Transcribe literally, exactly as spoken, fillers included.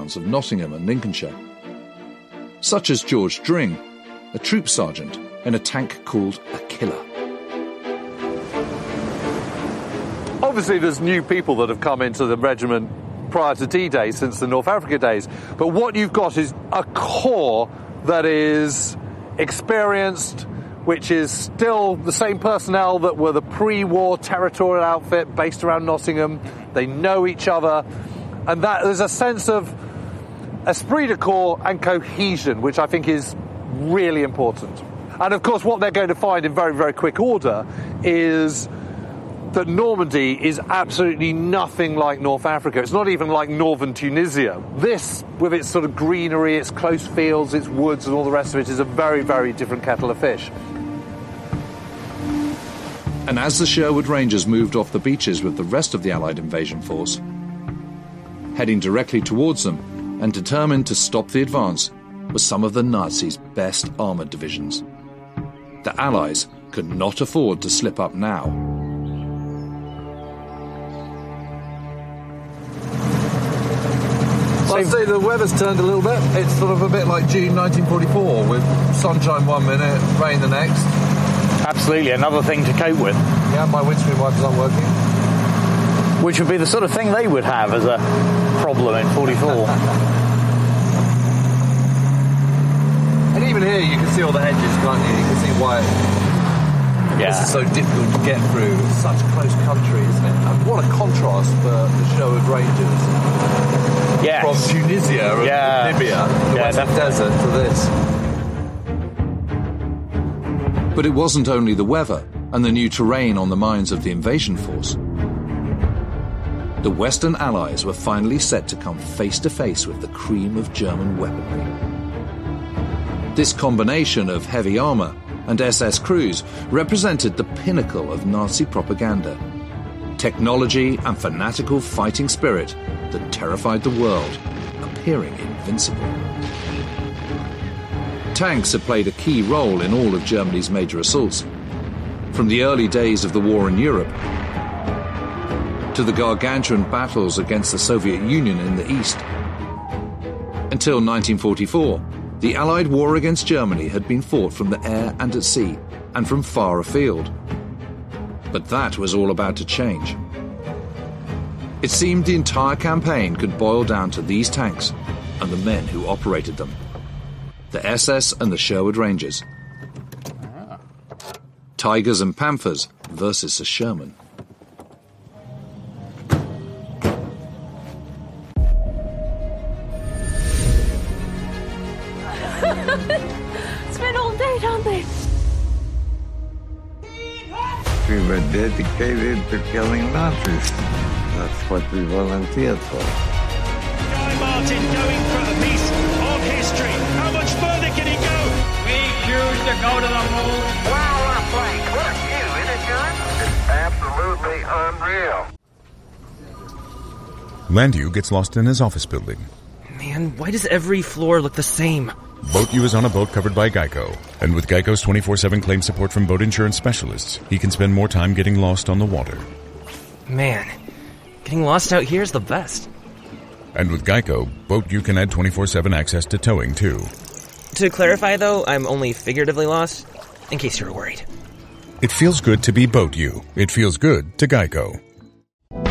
towns of Nottingham and Lincolnshire, such as George Dring, a troop sergeant in a tank called a Killer. Obviously, there's new people that have come into the regiment prior to D-Day since the North Africa days, but what you've got is a core that is experienced, which is still the same personnel that were the pre-war territorial outfit based around Nottingham. They know each other, and that there's a sense of esprit de corps and cohesion, which I think is really important. And of course, what they're going to find in very, very quick order is that Normandy is absolutely nothing like North Africa. It's not even like northern Tunisia. This, with its sort of greenery, its close fields, its woods and all the rest of it, is a very, very different kettle of fish. And as the Sherwood Rangers moved off the beaches with the rest of the Allied invasion force, heading directly towards them and determined to stop the advance, were some of the Nazis' best armoured divisions. The Allies could not afford to slip up now. I'd say the weather's turned a little bit. It's sort of a bit like June nineteen forty-four, with sunshine one minute, rain the next. Absolutely, another thing to cope with. Yeah, my windscreen wipers aren't working. Which would be the sort of thing they would have as a problem in forty-four. And even here you can see all the hedges, can't you? You can see why yeah. this is so difficult to get through. It's such close country, isn't it? And what a contrast for the Sherwood Rangers. Yes. From Tunisia and yeah. Libya, the yeah, Western Desert, to this. But it wasn't only the weather and the new terrain on the minds of the invasion force. The Western Allies were finally set to come face to face with the cream of German weaponry. This combination of heavy armour and S S crews represented the pinnacle of Nazi propaganda. Technology and fanatical fighting spirit that terrified the world, appearing invincible. Tanks had played a key role in all of Germany's major assaults, from the early days of the war in Europe to the gargantuan battles against the Soviet Union in the East. Until nineteen forty-four, the Allied war against Germany had been fought from the air and at sea, and from far afield. But that was all about to change. It seemed the entire campaign could boil down to these tanks and the men who operated them. The S S and the Sherwood Rangers. Tigers and Panthers versus the Sherman. It's been all day, don't they? We were dedicated to killing Nazis. That's what we volunteered for. Guy Martin going for a piece of history. How much further can he go? We choose to go to the moon. Wow, what a flight. What a view, isn't it, John? It's absolutely unreal. Landew gets lost in his office building. Man, why does every floor look the same? Boat U is on a boat covered by Geico. And with Geico's twenty-four seven claim support from boat insurance specialists, he can spend more time getting lost on the water. Man, getting lost out here is the best. And with Geico, Boat U can add twenty-four seven access to towing, too. To clarify, though, I'm only figuratively lost, in case you were worried. It feels good to be Boat U. It feels good to Geico.